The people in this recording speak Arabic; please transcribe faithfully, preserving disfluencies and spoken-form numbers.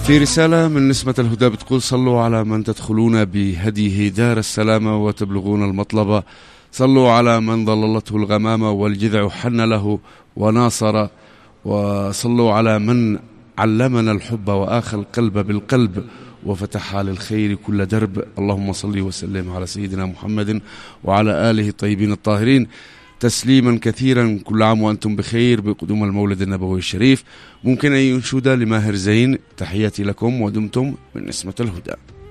في رسالة من نسمة الهدى بتقول: صلوا على من تدخلون بهديه دار السلامة وتبلغون المطلب، صلوا على من ضللته الغمامة والجذع حن له وناصر، وصلوا على من علمنا الحب وآخى القلب بالقلب وفتح للخير كل درب. اللهم صل وسلم على سيدنا محمد وعلى آله الطيبين الطاهرين تسليما كثيرا. كل عام وأنتم بخير بقدوم المولد النبوي الشريف. ممكن أن ينشد لماهر زين. تحياتي لكم ودمتم من نسمة الهدى.